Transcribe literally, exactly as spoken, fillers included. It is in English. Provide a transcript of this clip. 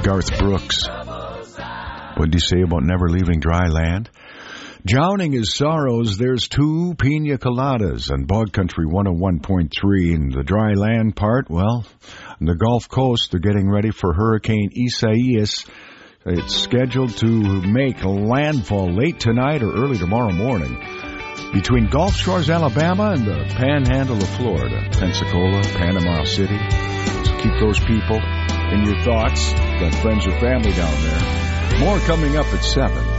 Garth Brooks. What did he say about never leaving dry land? Drowning his sorrows, there's two pina coladas on Bog Country one oh one point three. And the dry land part, well, on the Gulf Coast, they're getting ready for Hurricane Isaias. It's scheduled to make landfall late tonight or early tomorrow morning between Gulf Shores, Alabama, and the Panhandle of Florida, Pensacola, Panama City. So keep those people in your thoughts. Got friends or family down there. More coming up at seven.